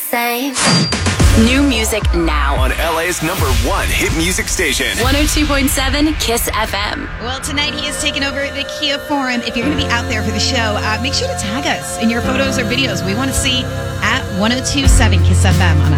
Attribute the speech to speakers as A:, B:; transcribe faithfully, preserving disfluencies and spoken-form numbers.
A: same.
B: New music now
C: on L A's number one hit music station.
B: one oh two point seven Kiss F M.
D: Well, tonight he is taking over the Kia Forum. If you're going to be out there for the show, uh, make sure to tag us in your photos or videos. We want to see at one oh two point seven Kiss F M on